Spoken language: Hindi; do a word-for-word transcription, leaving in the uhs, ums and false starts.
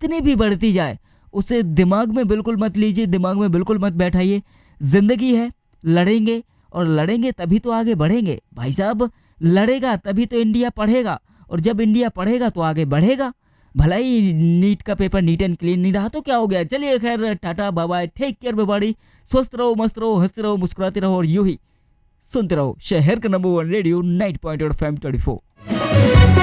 कितनी भी बढ़ती जाए उसे दिमाग में बिल्कुल मत लीजिए, दिमाग में बिल्कुल मत बैठाइए। जिंदगी है, लड़ेंगे और लड़ेंगे तभी तो आगे बढ़ेंगे भाई साहब। लड़ेगा तभी तो इंडिया पढ़ेगा, और जब इंडिया पढ़ेगा तो आगे बढ़ेगा। भला ही नीट का पेपर नीट एंड क्लीन नहीं रहा तो क्या हो गया। चलिए खैर, tata bye bye, take care बेबाड़ी, स्वस्थ रहो, मस्त रहो, हंसते रहो, मुस्कुराते रहो और यूं ही सुनते रहो शहर का number one radio night point F M twenty four.